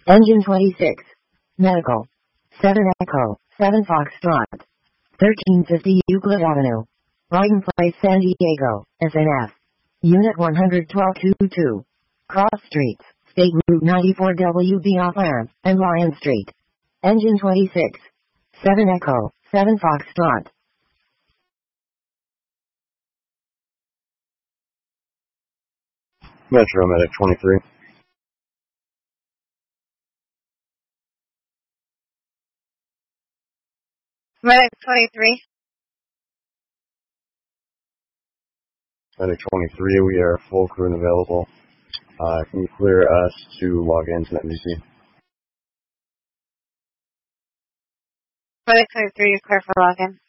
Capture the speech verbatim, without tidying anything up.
Engine twenty-six. Medical. seven Echo, seven Foxtrot. thirteen fifty Euclid Avenue. Brighton Place, San Diego, S N F. Unit one twelve twenty-two. Cross Streets, State Route ninety-four W B off Lamb and Lion Street. Engine twenty-six. seven Echo, seven Foxtrot. Metro Medic twenty-three. Medic twenty-three. Medic twenty-three, we are full crew and available. Uh, can you clear us to log into the M D C? Medic twenty-three, you're clear for login.